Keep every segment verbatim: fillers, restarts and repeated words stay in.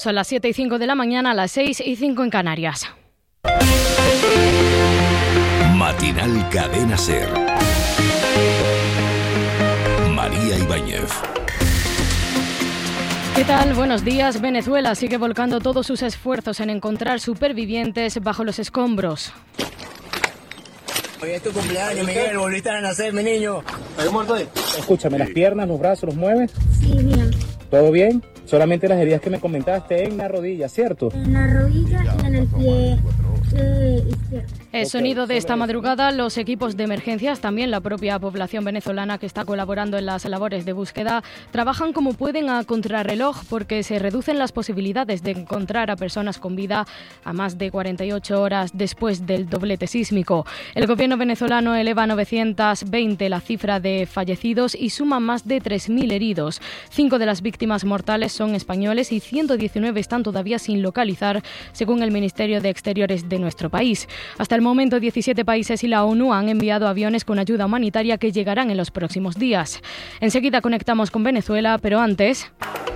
Son las siete y cinco de la mañana, las seis y cinco en Canarias. Matinal Cadena SER. María Ibáñez. ¿Qué tal? Buenos días. Venezuela sigue volcando todos sus esfuerzos en encontrar supervivientes bajo los escombros. Hoy es tu cumpleaños, Miguel. Volviste a nacer, mi niño. ¿Estás muerto ahí? Escúchame, ¿las piernas, los brazos, los mueves? Sí, bien. ¿Todo bien? Solamente las heridas que me comentaste en la rodilla, ¿cierto? En la rodilla y en el pie eh, izquierdo. El sonido de esta madrugada, los equipos de emergencias, también la propia población venezolana que está colaborando en las labores de búsqueda, trabajan como pueden a contrarreloj porque se reducen las posibilidades de encontrar a personas con vida a más de cuarenta y ocho horas después del doblete sísmico. El gobierno venezolano eleva a novecientos veinte la cifra de fallecidos y suma más de tres mil heridos. Cinco de las víctimas mortales son españoles y ciento diecinueve están todavía sin localizar, según el Ministerio de Exteriores de nuestro país. Hasta el momento, diecisiete países y la ONU han enviado aviones con ayuda humanitaria que llegarán en los próximos días. Enseguida conectamos con Venezuela, pero antes...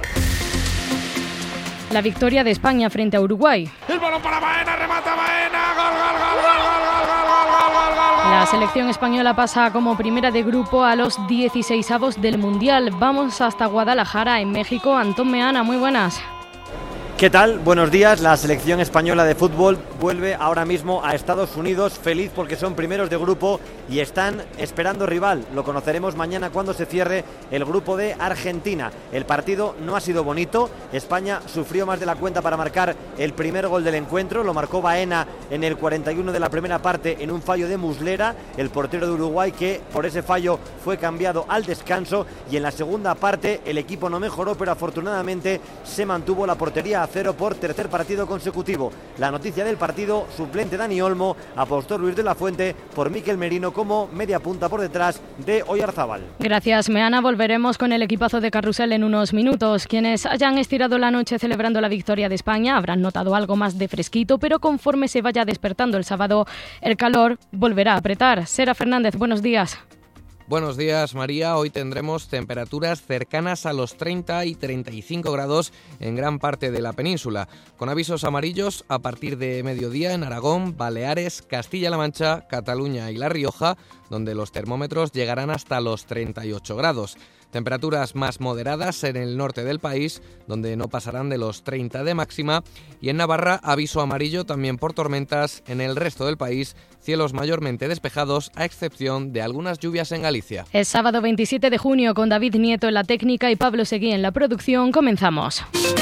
la victoria de España frente a Uruguay. El balón para Baena, remata Baena, gol, gol, gol, gol, gol, gol, gol, gol, gol, gol. La selección española pasa como primera de grupo a los dieciseisavos del Mundial. Vamos hasta Guadalajara, en México. Antón Meana, muy buenas. ¿Qué tal? Buenos días. La selección española de fútbol vuelve ahora mismo a Estados Unidos, feliz porque son primeros de grupo y están esperando rival. Lo conoceremos mañana cuando se cierre el grupo de Argentina. El partido no ha sido bonito. España sufrió más de la cuenta para marcar el primer gol del encuentro. Lo marcó Baena en el cuarenta y uno de la primera parte en un fallo de Muslera, el portero de Uruguay, que por ese fallo fue cambiado al descanso. Y en la segunda parte el equipo no mejoró, pero afortunadamente se mantuvo la portería a cero por tercer partido consecutivo. La noticia del partido: suplente Dani Olmo, apostó Luis de la Fuente por Mikel Merino como media punta por detrás de Oyarzábal. Gracias, Meana. Volveremos con el equipazo de Carrusel en unos minutos. Quienes hayan estirado la noche celebrando la victoria de España habrán notado algo más de fresquito, pero conforme se vaya despertando el sábado, el calor volverá a apretar. Sera Fernández, buenos días. Buenos días, María. Hoy tendremos temperaturas cercanas a los treinta y treinta y cinco grados en gran parte de la península, con avisos amarillos a partir de mediodía en Aragón, Baleares, Castilla-La Mancha, Cataluña y La Rioja, donde los termómetros llegarán hasta los treinta y ocho grados. Temperaturas más moderadas en el norte del país, donde no pasarán de los treinta de máxima, y en Navarra aviso amarillo también por tormentas. En el resto del país, cielos mayormente despejados, a excepción de algunas lluvias en Galicia. Es sábado veintisiete de junio, con David Nieto en la técnica y Pablo Seguí en la producción. Comenzamos.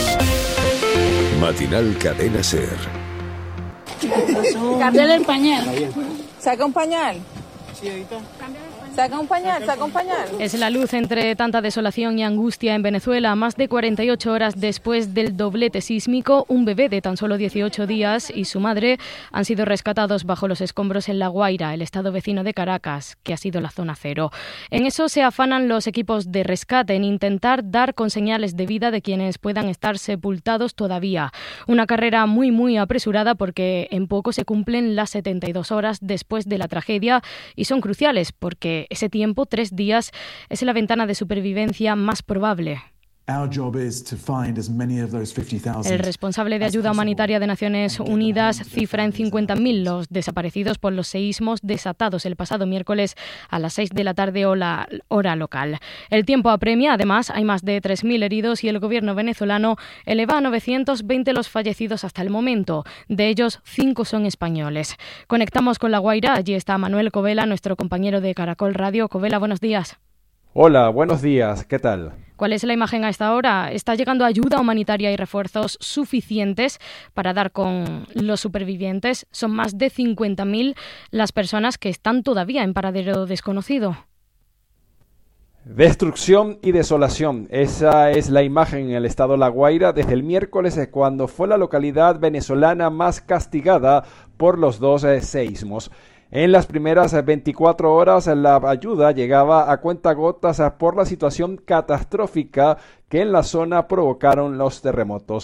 Matinal Cadena SER. Cámbiale el pañal. ¿Saca un pañal? Sí, ahorita. Saca un pañal, saca un pañal. Es la luz entre tanta desolación y angustia en Venezuela. Más de cuarenta y ocho horas después del doblete sísmico, un bebé de tan solo dieciocho días y su madre han sido rescatados bajo los escombros en La Guaira, el estado vecino de Caracas, que ha sido la zona cero. En eso se afanan los equipos de rescate, en intentar dar con señales de vida de quienes puedan estar sepultados todavía. Una carrera muy, muy apresurada porque en poco se cumplen las setenta y dos horas después de la tragedia y son cruciales porque ese tiempo, tres días, es la ventana de supervivencia más probable. El responsable de ayuda humanitaria de Naciones Unidas cifra en cincuenta mil los desaparecidos por los seísmos desatados el pasado miércoles a las seis de la tarde hora, hora local. El tiempo apremia, además hay más de tres mil heridos y el gobierno venezolano eleva a novecientos veinte los fallecidos hasta el momento. De ellos, cinco son españoles. Conectamos con La Guaira, allí está Manuel Covela, nuestro compañero de Caracol Radio. Covela, buenos días. Hola, buenos días, ¿qué tal? ¿Cuál es la imagen a esta hora? ¿Está llegando ayuda humanitaria y refuerzos suficientes para dar con los supervivientes? Son más de cincuenta mil las personas que están todavía en paradero desconocido. Destrucción y desolación. Esa es la imagen en el estado La Guaira desde el miércoles, cuando fue la localidad venezolana más castigada por los dos eh, seísmos. En las primeras veinticuatro horas la ayuda llegaba a cuentagotas por la situación catastrófica que en la zona provocaron los terremotos.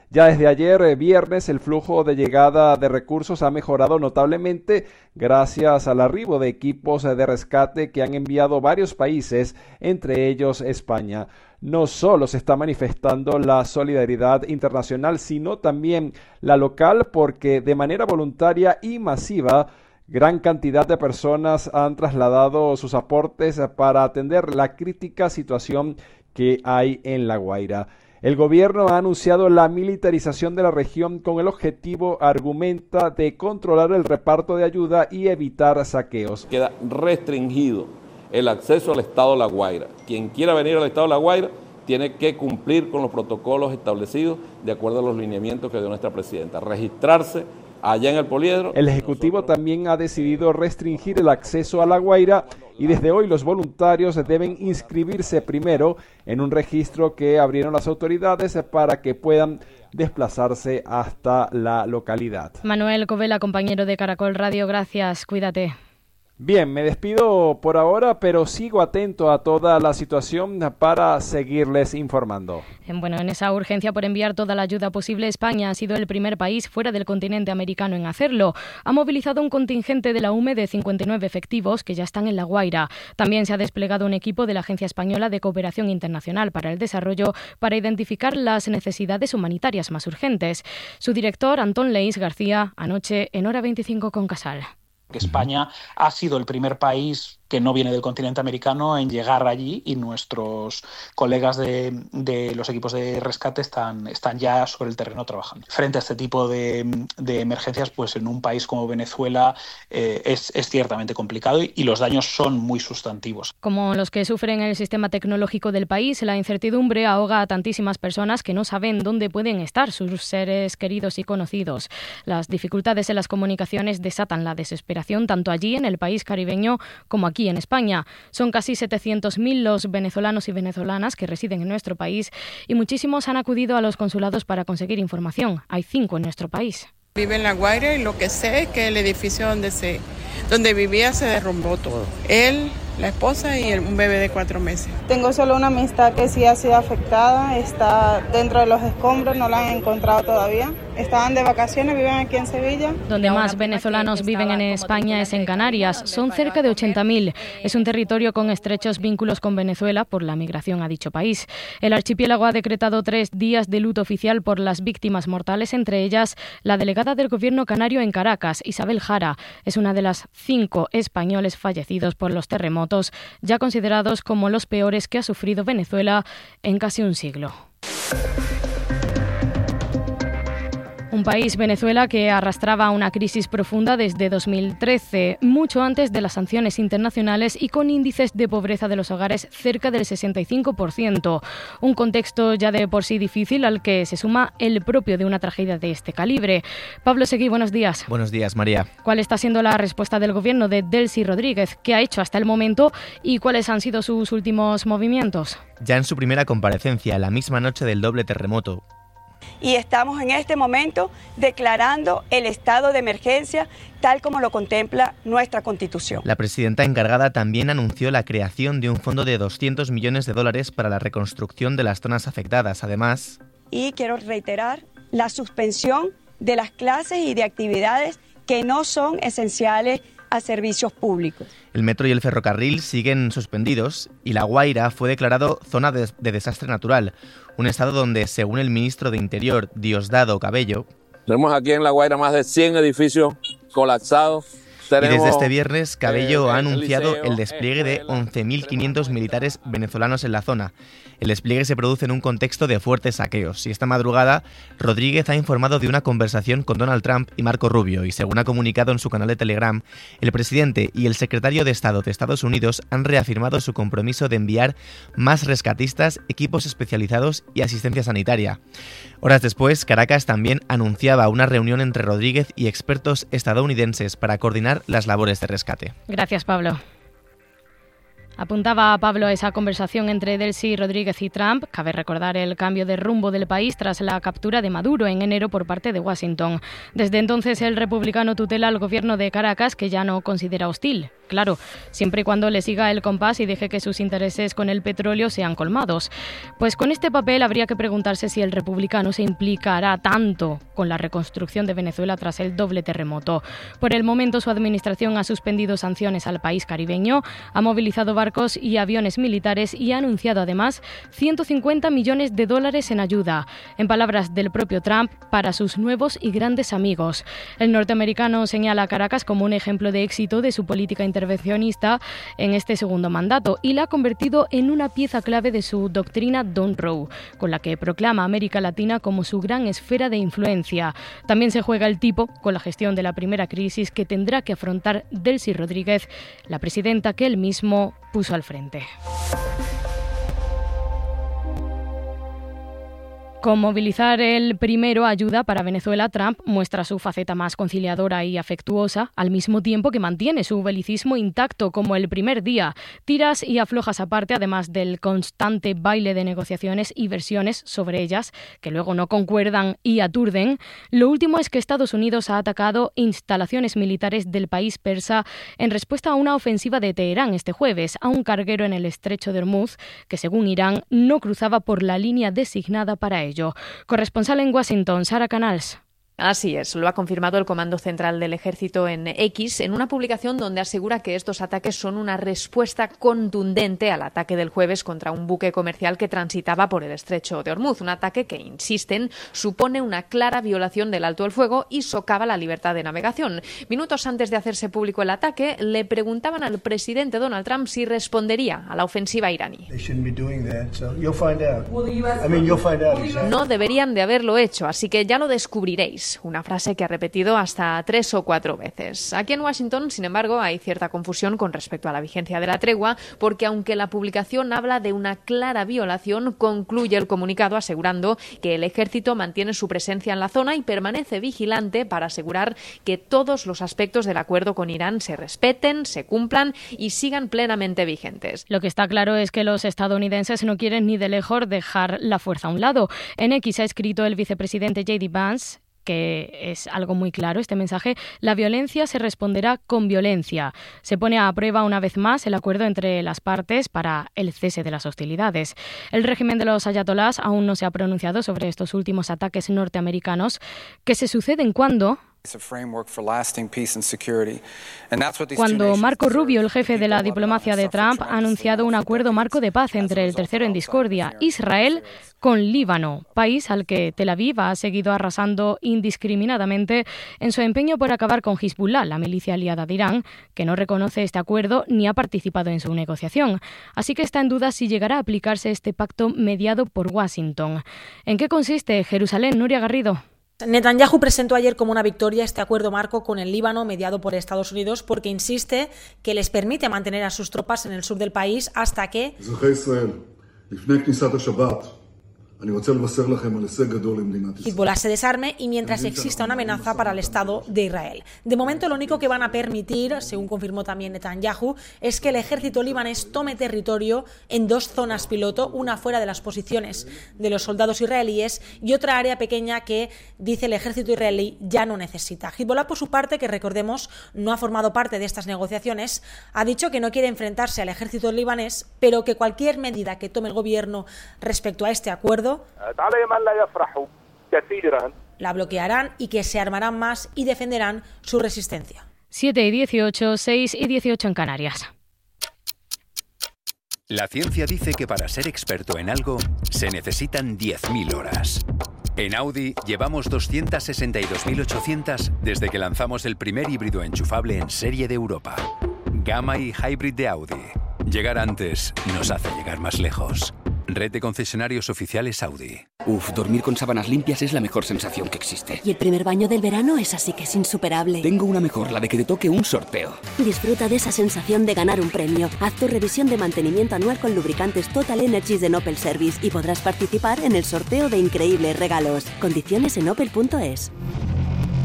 Ya desde ayer, eh, viernes, el flujo de llegada de recursos ha mejorado notablemente gracias al arribo de equipos de rescate que han enviado varios países, entre ellos España. No solo se está manifestando la solidaridad internacional, sino también la local, porque de manera voluntaria y masiva, gran cantidad de personas han trasladado sus aportes para atender la crítica situación que hay en La Guaira. El gobierno ha anunciado la militarización de la región con el objetivo, argumenta, de controlar el reparto de ayuda y evitar saqueos. Queda restringido el acceso al estado de La Guaira. Quien quiera venir al estado de La Guaira tiene que cumplir con los protocolos establecidos de acuerdo a los lineamientos que dio nuestra presidenta. Registrarse allá en el poliedro. El Ejecutivo también ha decidido restringir el acceso a La Guaira y desde hoy los voluntarios deben inscribirse primero en un registro que abrieron las autoridades para que puedan desplazarse hasta la localidad. Manuel Covela, compañero de Caracol Radio, gracias, cuídate. Bien, me despido por ahora, pero sigo atento a toda la situación para seguirles informando. Bueno, en esa urgencia por enviar toda la ayuda posible, España ha sido el primer país fuera del continente americano en hacerlo. Ha movilizado un contingente de la U M E de cincuenta y nueve efectivos que ya están en La Guaira. También se ha desplegado un equipo de la Agencia Española de Cooperación Internacional para el Desarrollo para identificar las necesidades humanitarias más urgentes. Su director, Antón Leís García, anoche en Hora veinticinco con Casal. Que España ha sido el primer país que no viene del continente americano en llegar allí y nuestros colegas de, de los equipos de rescate están, están ya sobre el terreno trabajando. Frente a este tipo de, de emergencias, pues en un país como Venezuela eh, es, es ciertamente complicado y, y los daños son muy sustantivos. Como los que sufren el sistema tecnológico del país, la incertidumbre ahoga a tantísimas personas que no saben dónde pueden estar sus seres queridos y conocidos. Las dificultades en las comunicaciones desatan la desesperación tanto allí en el país caribeño como aquí en España. Son casi setecientos mil los venezolanos y venezolanas que residen en nuestro país y muchísimos han acudido a los consulados para conseguir información. Hay cinco en nuestro país. Vive en La Guaira y lo que sé es que el edificio donde se donde vivía se derrumbó todo. Él, la esposa y el, un bebé de cuatro meses. Tengo solo una amistad que sí ha sido afectada, está dentro de los escombros, no la han encontrado todavía. Estaban de vacaciones, viven aquí en Sevilla. Donde más venezolanos viven en España es en Canarias, son cerca de ochenta mil. Es un territorio con estrechos vínculos con Venezuela por la migración a dicho país. El archipiélago ha decretado tres días de luto oficial por las víctimas mortales, entre ellas la delegada del gobierno canario en Caracas, Isabel Jara. Es una de las cinco españoles fallecidos por los terremotos, ya considerados como los peores que ha sufrido Venezuela en casi un siglo. Un país, Venezuela, que arrastraba una crisis profunda desde dos mil trece, mucho antes de las sanciones internacionales y con índices de pobreza de los hogares cerca del sesenta y cinco por ciento. Un contexto ya de por sí difícil al que se suma el propio de una tragedia de este calibre. Pablo Seguí, buenos días. Buenos días, María. ¿Cuál está siendo la respuesta del gobierno de Delcy Rodríguez? ¿Qué ha hecho hasta el momento y cuáles han sido sus últimos movimientos? Ya en su primera comparecencia, la misma noche del doble terremoto, y estamos en este momento declarando el estado de emergencia tal como lo contempla nuestra Constitución. La presidenta encargada también anunció la creación de un fondo de doscientos millones de dólares para la reconstrucción de las zonas afectadas. Además, y quiero reiterar la suspensión de las clases y de actividades que no son esenciales a servicios públicos. El metro y el ferrocarril siguen suspendidos y La Guaira fue declarado zona de, de desastre natural, un estado donde, según el ministro de Interior, Diosdado Cabello, tenemos aquí en La Guaira más de cien edificios colapsados. Tenemos, y desde este viernes, Cabello eh, ha anunciado el, liceo, el despliegue de once mil quinientos militares venezolanos en la zona. El despliegue se produce en un contexto de fuertes saqueos y esta madrugada Rodríguez ha informado de una conversación con Donald Trump y Marco Rubio y, según ha comunicado en su canal de Telegram, el presidente y el secretario de Estado de Estados Unidos han reafirmado su compromiso de enviar más rescatistas, equipos especializados y asistencia sanitaria. Horas después, Caracas también anunciaba una reunión entre Rodríguez y expertos estadounidenses para coordinar las labores de rescate. Gracias, Pablo. Apuntaba a Pablo a esa conversación entre Delcy Rodríguez y Trump. Cabe recordar el cambio de rumbo del país tras la captura de Maduro en enero por parte de Washington. Desde entonces, el republicano tutela al gobierno de Caracas, que ya no considera hostil. Claro, siempre y cuando le siga el compás y deje que sus intereses con el petróleo sean colmados. Pues con este papel habría que preguntarse si el republicano se implicará tanto con la reconstrucción de Venezuela tras el doble terremoto. Por el momento, su administración ha suspendido sanciones al país caribeño, ha movilizado barcos y aviones militares y ha anunciado además ciento cincuenta millones de dólares en ayuda, en palabras del propio Trump, para sus nuevos y grandes amigos. El norteamericano señala a Caracas como un ejemplo de éxito de su política intervencionista en este segundo mandato y la ha convertido en una pieza clave de su doctrina Don't Row, con la que proclama a América Latina como su gran esfera de influencia. También se juega el tipo con la gestión de la primera crisis que tendrá que afrontar Delcy Rodríguez, la presidenta que él mismo puso al frente. Con movilizar el primero ayuda para Venezuela, Trump muestra su faceta más conciliadora y afectuosa, al mismo tiempo que mantiene su belicismo intacto como el primer día. Tiras y aflojas aparte, además del constante baile de negociaciones y versiones sobre ellas, que luego no concuerdan y aturden. Lo último es que Estados Unidos ha atacado instalaciones militares del país persa en respuesta a una ofensiva de Teherán este jueves a un carguero en el estrecho de Hormuz, que según Irán no cruzaba por la línea designada para ello. Corresponsal en Washington, Sara Canals. Así es, lo ha confirmado el Comando Central del Ejército en X en una publicación donde asegura que estos ataques son una respuesta contundente al ataque del jueves contra un buque comercial que transitaba por el estrecho de Hormuz, un ataque que, insisten, supone una clara violación del alto el fuego y socava la libertad de navegación. Minutos antes de hacerse público el ataque, le preguntaban al presidente Donald Trump si respondería a la ofensiva iraní. No deberían de haberlo hecho, así que ya lo descubriréis. Una frase que ha repetido hasta tres o cuatro veces. Aquí en Washington, sin embargo, hay cierta confusión con respecto a la vigencia de la tregua, porque aunque la publicación habla de una clara violación, concluye el comunicado asegurando que el ejército mantiene su presencia en la zona y permanece vigilante para asegurar que todos los aspectos del acuerdo con Irán se respeten, se cumplan y sigan plenamente vigentes. Lo que está claro es que los estadounidenses no quieren ni de lejos dejar la fuerza a un lado. En X ha escrito el vicepresidente J D Vance que es algo muy claro este mensaje: la violencia se responderá con violencia. Se pone a prueba una vez más el acuerdo entre las partes para el cese de las hostilidades. El régimen de los ayatolás aún no se ha pronunciado sobre estos últimos ataques norteamericanos que se suceden cuando... Cuando Marco Rubio, el jefe de la diplomacia de Trump, ha anunciado un acuerdo marco de paz entre el tercero en discordia, Israel, con Líbano, país al que Tel Aviv ha seguido arrasando indiscriminadamente en su empeño por acabar con Hezbollah, la milicia aliada de Irán, que no reconoce este acuerdo ni ha participado en su negociación. Así que está en duda si llegará a aplicarse este pacto mediado por Washington. ¿En qué consiste Jerusalén, Nuria Garrido? Netanyahu presentó ayer como una victoria este acuerdo marco con el Líbano mediado por Estados Unidos porque insiste que les permite mantener a sus tropas en el sur del país hasta que... Hezbollah se desarme y mientras exista una amenaza para el Estado de Israel. De momento lo único que van a permitir, según confirmó también Netanyahu, es que el ejército libanés tome territorio en dos zonas piloto, una fuera de las posiciones de los soldados israelíes y otra área pequeña que, dice el ejército israelí, ya no necesita. Hezbollah, por su parte, que recordemos no ha formado parte de estas negociaciones, ha dicho que no quiere enfrentarse al ejército libanés, pero que cualquier medida que tome el gobierno respecto a este acuerdo la bloquearán y que se armarán más y defenderán su resistencia. siete y dieciocho, seis y dieciocho en Canarias. La ciencia dice que para ser experto en algo se necesitan diez mil horas. En Audi llevamos doscientas sesenta y dos mil ochocientas desde que lanzamos el primer híbrido enchufable en serie de Europa. Gamma y Hybrid de Audi. Llegar antes nos hace llegar más lejos. Red de concesionarios oficiales Audi. Uf, dormir con sábanas limpias es la mejor sensación que existe. Y el primer baño del verano es así que es insuperable. Tengo una mejor, la de que te toque un sorteo. Disfruta de esa sensación de ganar un premio. Haz tu revisión de mantenimiento anual con lubricantes Total Energies de Opel Service y podrás participar en el sorteo de increíbles regalos. Condiciones en opel punto es.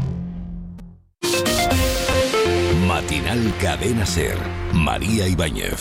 Matinal Cadena SER. María Ibáñez.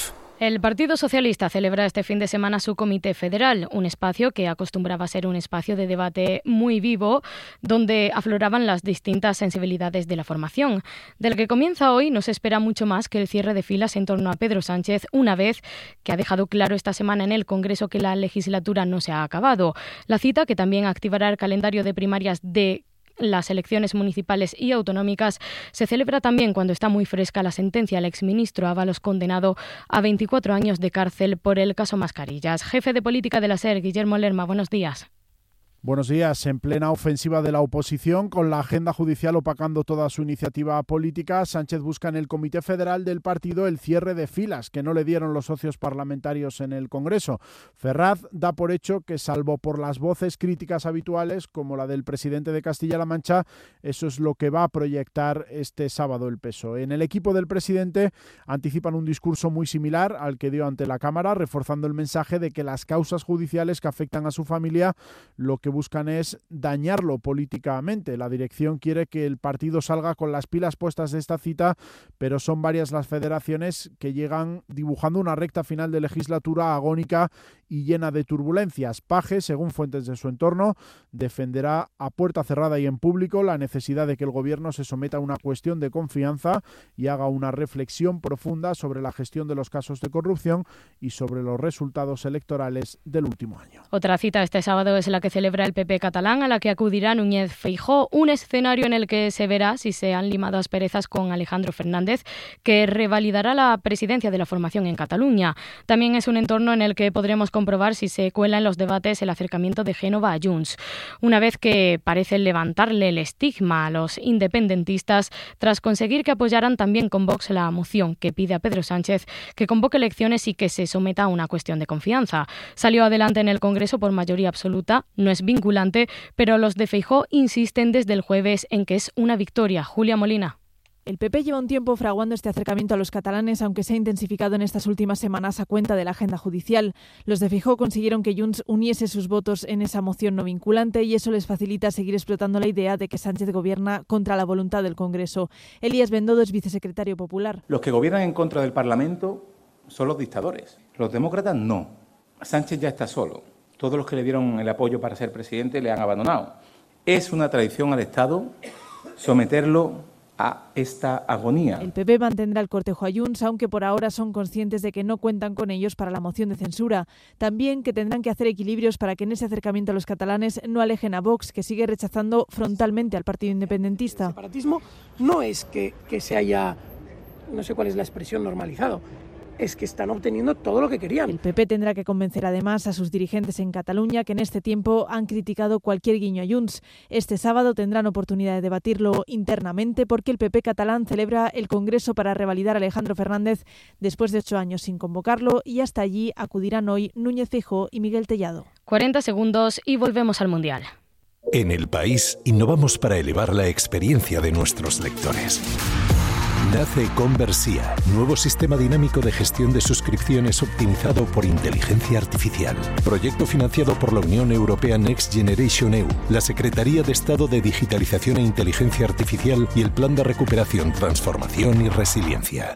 El Partido Socialista celebra este fin de semana su Comité Federal, un espacio que acostumbraba a ser un espacio de debate muy vivo, donde afloraban las distintas sensibilidades de la formación. Del que comienza hoy no se espera mucho más que el cierre de filas en torno a Pedro Sánchez, una vez que ha dejado claro esta semana en el Congreso que la legislatura no se ha acabado. La cita, que también activará el calendario de primarias de las elecciones municipales y autonómicas, se celebra también cuando está muy fresca la sentencia al exministro Ábalos, condenado a veinticuatro años de cárcel por el caso Mascarillas. Jefe de política de la SER, Guillermo Lerma, buenos días. Buenos días. En plena ofensiva de la oposición, con la agenda judicial opacando toda su iniciativa política, Sánchez busca en el Comité Federal del partido el cierre de filas que no le dieron los socios parlamentarios en el Congreso. Ferraz da por hecho que, salvo por las voces críticas habituales, como la del presidente de Castilla-La Mancha, eso es lo que va a proyectar este sábado el P S O E. En el equipo del presidente anticipan un discurso muy similar al que dio ante la Cámara, reforzando el mensaje de que las causas judiciales que afectan a su familia lo que buscan es dañarlo políticamente. La dirección quiere que el partido salga con las pilas puestas de esta cita, pero son varias las federaciones que llegan dibujando una recta final de legislatura agónica y llena de turbulencias. Paje, según fuentes de su entorno, defenderá a puerta cerrada y en público la necesidad de que el gobierno se someta a una cuestión de confianza y haga una reflexión profunda sobre la gestión de los casos de corrupción y sobre los resultados electorales del último año. Otra cita este sábado es la que celebra el P P catalán, a la que acudirá Núñez Feijóo, un escenario en el que se verá si se han limado asperezas con Alejandro Fernández, que revalidará la presidencia de la formación en Cataluña. También es un entorno en el que podremos comprobar si se cuela en los debates el acercamiento de Génova a Junts, una vez que parece levantarle el estigma a los independentistas tras conseguir que apoyaran también con Vox la moción que pide a Pedro Sánchez que convoque elecciones y que se someta a una cuestión de confianza. Salió adelante en el Congreso por mayoría absoluta, no es vinculante, pero los de Feijóo insisten desde el jueves en que es una victoria. Julia Molina. El P P lleva un tiempo fraguando este acercamiento a los catalanes, aunque se ha intensificado en estas últimas semanas a cuenta de la agenda judicial. Los de Feijóo consiguieron que Junts uniese sus votos en esa moción no vinculante y eso les facilita seguir explotando la idea de que Sánchez gobierna contra la voluntad del Congreso. Elías Bendodo es vicesecretario popular. Los que gobiernan en contra del Parlamento son los dictadores. Los demócratas no. Sánchez ya está solo. Todos los que le dieron el apoyo para ser presidente le han abandonado. Es una traición al Estado someterlo a esta agonía. El P P mantendrá el cortejo a Junts, aunque por ahora son conscientes de que no cuentan con ellos para la moción de censura. También que tendrán que hacer equilibrios para que en ese acercamiento a los catalanes no alejen a Vox, que sigue rechazando frontalmente al partido independentista. El separatismo no es que, que se haya, no sé cuál es la expresión, normalizado. Es que están obteniendo todo lo que querían. El P P tendrá que convencer además a sus dirigentes en Cataluña, que en este tiempo han criticado cualquier guiño a Junts. Este sábado tendrán oportunidad de debatirlo internamente porque el P P catalán celebra el Congreso para revalidar a Alejandro Fernández después de ocho años sin convocarlo, y hasta allí acudirán hoy Núñez Feijóo y Miguel Tellado. cuarenta segundos y volvemos al Mundial. En El País innovamos para elevar la experiencia de nuestros lectores. Nace Conversia, nuevo sistema dinámico de gestión de suscripciones optimizado por inteligencia artificial. Proyecto financiado por la Unión Europea Next Generation E U, la Secretaría de Estado de Digitalización e Inteligencia Artificial y el Plan de Recuperación, Transformación y Resiliencia.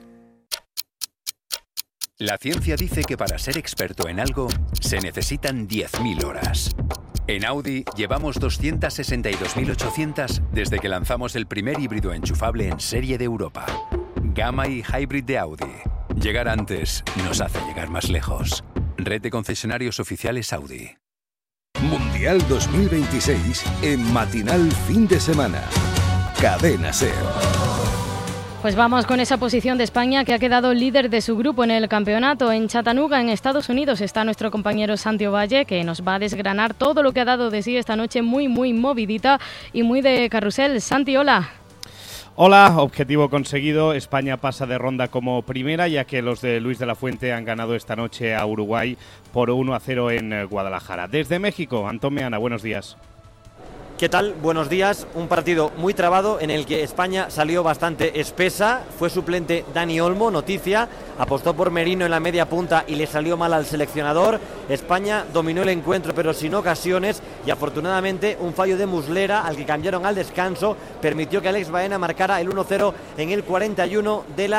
La ciencia dice que para ser experto en algo se necesitan diez mil horas. En Audi llevamos doscientas sesenta y dos mil ochocientas desde que lanzamos el primer híbrido enchufable en serie de Europa. Gamma y Hybrid de Audi. Llegar antes nos hace llegar más lejos. Red de concesionarios oficiales Audi. Mundial dos mil veintiséis en Matinal Fin de Semana. Cadena SER. Pues vamos con esa posición de España, que ha quedado líder de su grupo en el campeonato. En Chattanooga, en Estados Unidos, está nuestro compañero Santi Ovalle, que nos va a desgranar todo lo que ha dado de sí esta noche, muy, muy movidita y muy de carrusel. Santi, hola. Hola, objetivo conseguido. España pasa de ronda como primera, ya que los de Luis de la Fuente han ganado esta noche a Uruguay por uno a cero en Guadalajara. Desde México, Antón Meana, buenos días. ¿Qué tal? Buenos días. Un partido muy trabado en el que España salió bastante espesa. Fue suplente Dani Olmo, noticia. Apostó por Merino en la media punta y le salió mal al seleccionador. España dominó el encuentro pero sin ocasiones y afortunadamente un fallo de Muslera, al que cambiaron al descanso, permitió que Alex Baena marcara el uno cero en el cuarenta y uno de la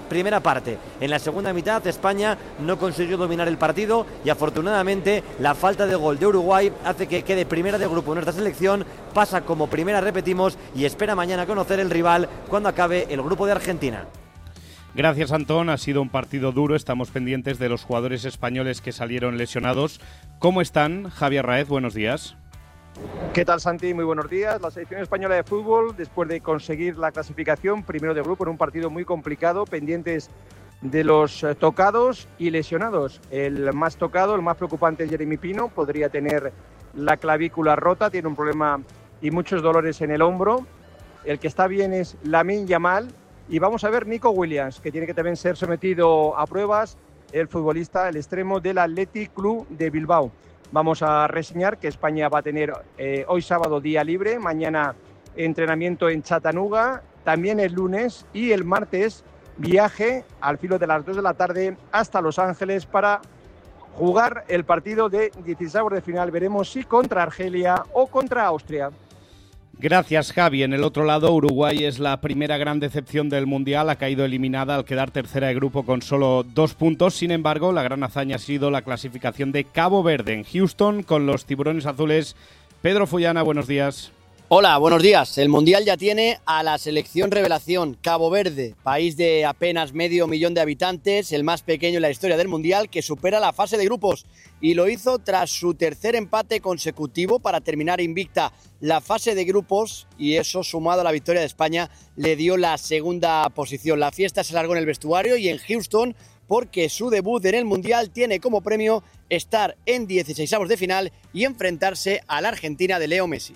primera parte. En la segunda mitad España no consiguió dominar el partido y afortunadamente la falta de gol de Uruguay hace que quede primera de grupo. Nuestra selección pasa como primera, repetimos, y espera mañana conocer el rival cuando acabe el grupo de Argentina. Gracias, Antón. Ha sido un partido duro. Estamos pendientes de los jugadores españoles que salieron lesionados. ¿Cómo están? Javier Raez, buenos días. ¿Qué tal, Santi? Muy buenos días. La selección española de fútbol, después de conseguir la clasificación primero de grupo en un partido muy complicado, pendientes de los tocados y lesionados. El más tocado, el más preocupante es Jeremy Pino. Podría tener la clavícula rota, tiene un problema y muchos dolores en el hombro. El que está bien es Lamine Yamal. Y vamos a ver Nico Williams, que tiene que también ser sometido a pruebas, el futbolista, el extremo del Athletic Club de Bilbao. Vamos a reseñar que España va a tener eh, hoy sábado día libre, mañana entrenamiento en Chattanooga, también el lunes y el martes viaje al filo de las dos de la tarde hasta Los Ángeles para jugar el partido de dieciséis de final. Veremos si contra Argelia o contra Austria. Gracias, Javi. En el otro lado, Uruguay es la primera gran decepción del Mundial. Ha caído eliminada al quedar tercera de grupo con solo dos puntos. Sin embargo, la gran hazaña ha sido la clasificación de Cabo Verde en Houston con los tiburones azules. Pedro Fullana, buenos días. Hola, buenos días. El Mundial ya tiene a la selección revelación, Cabo Verde, país de apenas medio millón de habitantes, el más pequeño en la historia del Mundial, que supera la fase de grupos. Y lo hizo tras su tercer empate consecutivo para terminar invicta la fase de grupos, y eso, sumado a la victoria de España, le dio la segunda posición. La fiesta se largó en el vestuario y en Houston, porque su debut en el Mundial tiene como premio estar en dieciseisavos de final y enfrentarse a la Argentina de Leo Messi.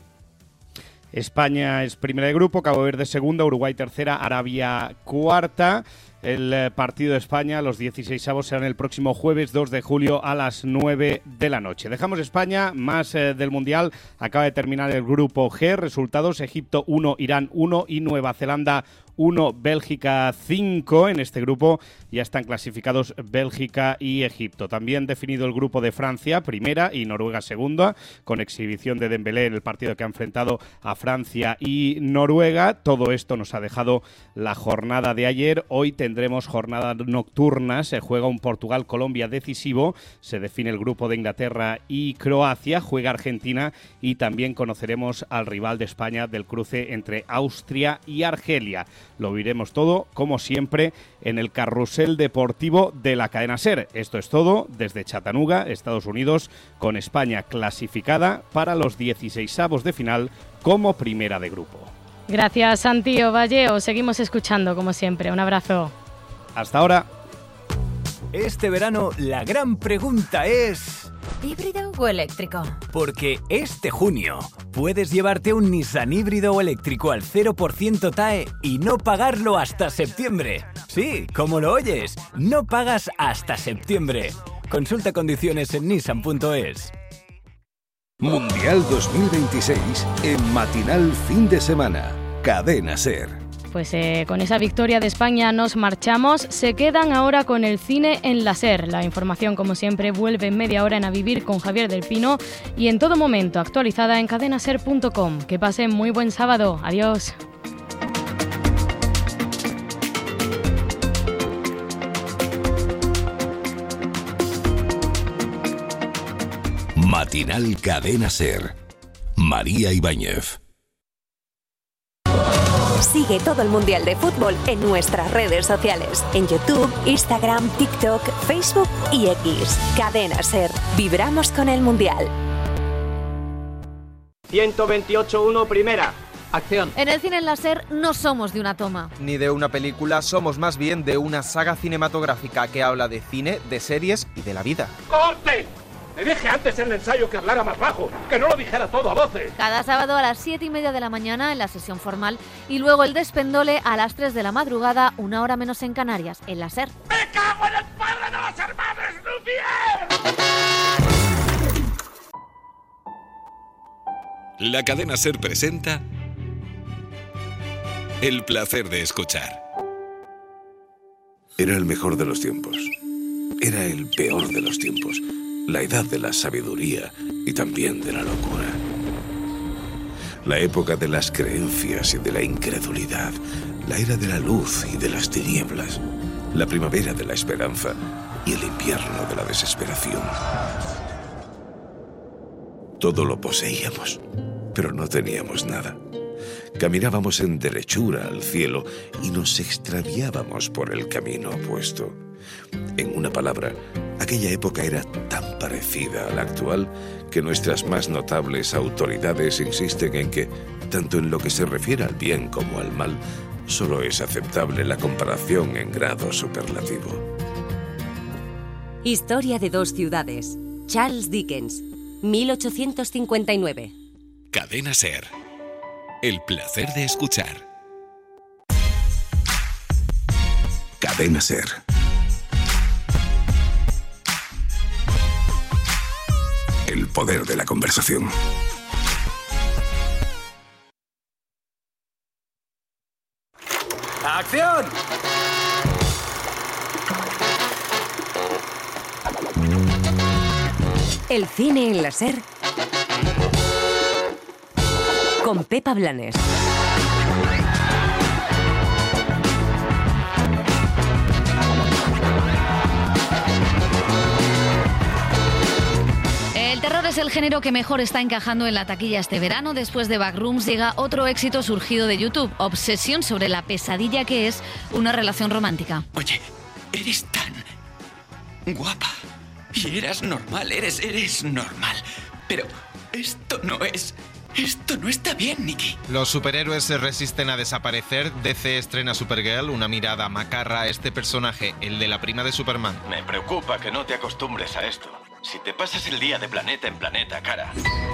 España es primera de grupo, Cabo Verde segunda, Uruguay tercera, Arabia cuarta. El partido de España, los dieciseisavos, serán el próximo jueves dos de julio a las nueve de la noche. Dejamos España, más eh, del Mundial. Acaba de terminar el grupo G. Resultados: Egipto uno, Irán uno y Nueva Zelanda uno, Bélgica cinco. En este grupo ya están clasificados Bélgica y Egipto. También definido el grupo de Francia, primera, y Noruega segunda, con exhibición de Dembélé en el partido que ha enfrentado a Francia y Noruega. Todo esto nos ha dejado la jornada de ayer. Hoy tendremos jornadas nocturnas. Se juega un Portugal-Colombia decisivo. Se define el grupo de Inglaterra y Croacia. Juega Argentina y también conoceremos al rival de España del cruce entre Austria y Argelia. Lo veremos todo, como siempre, en el carrusel deportivo de la cadena SER. Esto es todo desde Chattanooga, Estados Unidos, con España clasificada para los dieciseisavos de final como primera de grupo. Gracias, Santi Ovalle. Os seguimos escuchando, como siempre. Un abrazo. Hasta ahora. Este verano, la gran pregunta es... ¿híbrido o eléctrico? Porque este junio puedes llevarte un Nissan híbrido o eléctrico al cero por ciento T A E y no pagarlo hasta septiembre. Sí, como lo oyes, no pagas hasta septiembre. Consulta condiciones en nissan punto es. Mundial dos mil veintiséis en Matinal Fin de Semana. Cadena SER. Pues eh, con esa victoria de España nos marchamos. Se quedan ahora con el cine en la SER. La información, como siempre, vuelve en media hora en A Vivir con Javier del Pino y en todo momento actualizada en cadena ser punto com. Que pasen muy buen sábado. Adiós. Matinal Cadena SER. María Ibáñez. Sigue todo el Mundial de Fútbol en nuestras redes sociales, en YouTube, Instagram, TikTok, Facebook y X. Cadena SER. Vibramos con el Mundial. ciento veintiocho uno, primera. Acción. En el cine en la SER no somos de una toma. Ni de una película, somos más bien de una saga cinematográfica que habla de cine, de series y de la vida. ¡Corte! Le dije antes en el ensayo que hablara más bajo, que no lo dijera todo a voces. Cada sábado a las siete y media de la mañana en la sesión formal y luego el despendole a las tres de la madrugada, una hora menos en Canarias, en la SER. ¡Me cago en el padre de los hermanos Lumière! La cadena SER presenta El placer de escuchar. Era el mejor de los tiempos. Era el peor de los tiempos. La edad de la sabiduría y también de la locura. La época de las creencias y de la incredulidad. La era de la luz y de las tinieblas. la primavera de la esperanza y el invierno de la desesperación. Todo lo poseíamos, pero no teníamos nada. Caminábamos en derechura al cielo y nos extraviábamos por el camino opuesto. En una palabra, aquella época era tan parecida a la actual que nuestras más notables autoridades insisten en que, tanto en lo que se refiere al bien como al mal, solo es aceptable la comparación en grado superlativo. Historia de dos ciudades. Charles Dickens, mil ochocientos cincuenta y nueve. Cadena SER. El placer de escuchar. Cadena SER. El poder de la conversación. ¡Acción! El cine en la SER con Pepa Blanes. El terror es el género que mejor está encajando en la taquilla este verano. Después de Backrooms llega otro éxito surgido de YouTube, Obsesión sobre la pesadilla que es una relación romántica. Oye, eres tan guapa y eras normal, eres, eres normal. Pero esto no es... Esto no está bien, Nicky. Los superhéroes se resisten a desaparecer. D C estrena Supergirl, una mirada macarra a este personaje, el de la prima de Superman. Me preocupa que no te acostumbres a esto. Si te pasas el día de planeta en planeta, cara,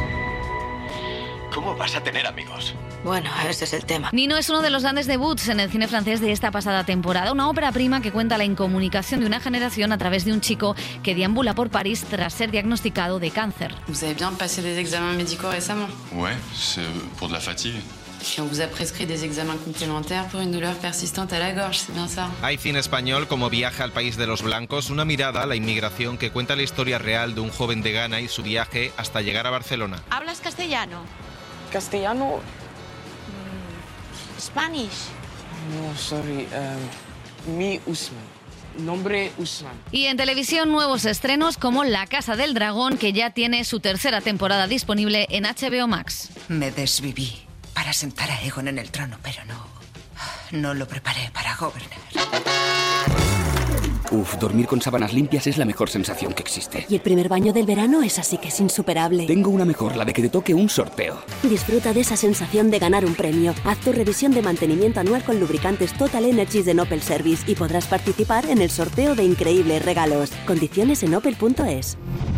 ¿cómo vas a tener amigos? Bueno, ese es el tema. Nino es uno de los grandes debuts en el cine francés de esta pasada temporada. Una ópera prima que cuenta la incomunicación de una generación a través de un chico que deambula por París tras ser diagnosticado de cáncer. Vous avez bien passé des examens médicaux récemment? Ouais, c'est pour de la fatigue. Puis on vous a prescrit des examens complémentaires pour une douleur persistante à la gorge, c'est bien ça? Hay cine español como Viaje al País de los Blancos, una mirada a la inmigración que cuenta la historia real de un joven de Ghana y su viaje hasta llegar a Barcelona. ¿Hablas castellano? Castellano? Spanish. No, sorry. Um, mi Usman. Nombre Usman. Y en televisión, nuevos estrenos como La Casa del Dragón, que ya tiene su tercera temporada disponible en H B O Max. Me desviví para sentar a Egon en el trono, pero no... no lo preparé para gobernar. Uf, dormir con sábanas limpias es la mejor sensación que existe. Y el primer baño del verano es así que es insuperable. Tengo una mejor, la de que te toque un sorteo. Disfruta de esa sensación de ganar un premio. Haz tu revisión de mantenimiento anual con lubricantes Total Energies de Opel Service y podrás participar en el sorteo de increíbles regalos. Condiciones en opel punto es.